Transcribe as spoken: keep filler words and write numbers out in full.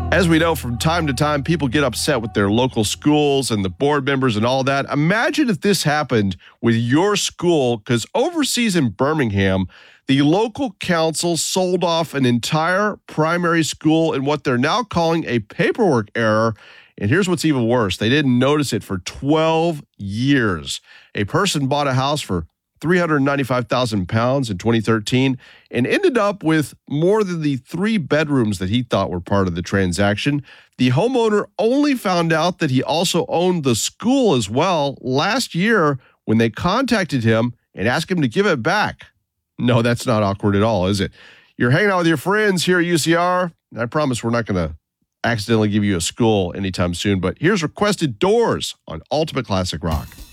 As we know, from time to time, people get upset with their local schools and the board members and all that. Imagine if this happened with your school, because overseas in Birmingham, the local council sold off an entire primary school in what they're now calling a paperwork error. And here's what's even worse. They didn't notice it for twelve years. A person bought a house for three hundred ninety-five thousand pounds in twenty thirteen and ended up with more than the three bedrooms that he thought were part of the transaction. The homeowner only found out that he also owned the school as well last year when they contacted him and asked him to give it back. No, that's not awkward at all, is it? You're hanging out with your friends here at U C R. I promise we're not going to accidentally give you a school anytime soon, but here's Requested Doors on Ultimate Classic Rock.